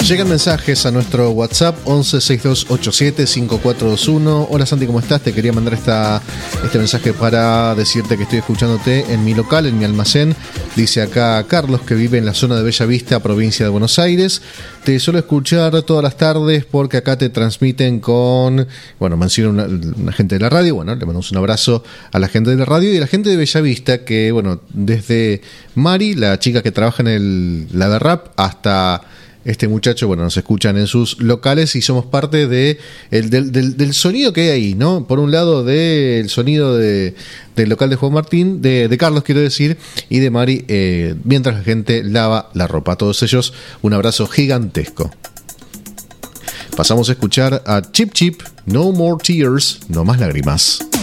Llegan mensajes a nuestro WhatsApp 1162875421. Hola Santi, ¿cómo estás? Te quería mandar este mensaje para decirte que estoy escuchándote en mi local, en mi almacén. Dice acá Carlos, que vive en la zona de Bella Vista, provincia de Buenos Aires. Te suelo escuchar todas las tardes porque acá te transmiten con... Bueno, menciona una gente de la radio. Bueno, le mandamos un abrazo a la gente de la radio y a la gente de Bella Vista, que bueno, desde Mari, la chica que trabaja en el Rap, hasta... Este muchacho, bueno, nos escuchan en sus locales y somos parte del sonido que hay ahí, ¿no? Por un lado, del sonido del local de Juan Martín, de Carlos, quiero decir, y de Mari, mientras la gente lava la ropa. A todos ellos, un abrazo gigantesco. Pasamos a escuchar a Chip Chip, No More Tears, No Más Lágrimas.